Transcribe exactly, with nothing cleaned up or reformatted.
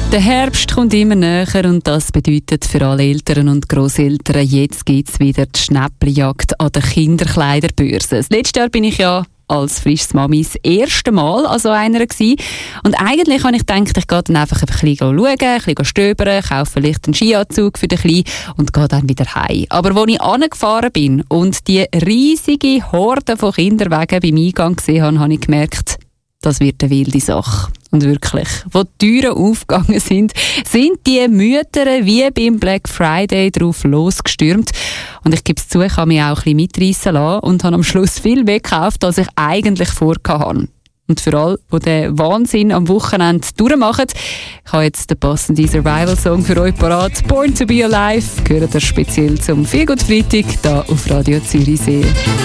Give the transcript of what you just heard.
Der Herbst kommt immer näher und das bedeutet für alle Eltern und Grosseltern, jetzt gibt es wieder die Schnäppeljagd an der Kinderkleiderbörse. Das letzte Jahr bin ich ja als frisches Mami das erste Mal an so einer gewesen. Und eigentlich habe ich gedacht, ich gehe dann einfach ein bisschen schauen, ein bisschen stöbern, kaufe vielleicht einen Skianzug für den Kleinen und gehe dann wieder heim. Aber als ich angefahren bin und die riesige Horde von Kinderwagen beim Eingang gesehen habe, habe ich gemerkt, das wird eine wilde Sache. Und wirklich, wo die Türen aufgegangen sind, sind die Mütter wie beim Black Friday drauf losgestürmt. Und ich gebe es zu, ich habe mich auch ein bisschen mitreissen lassen und habe am Schluss viel mehr gekauft, als ich eigentlich vorhatte. Und für alle, die den Wahnsinn am Wochenende durchmachen, ich habe jetzt den passenden Survival-Song für euch parat. Born to be Alive, gehört er speziell zum Feelgood Freitag hier auf Radio Zürichsee.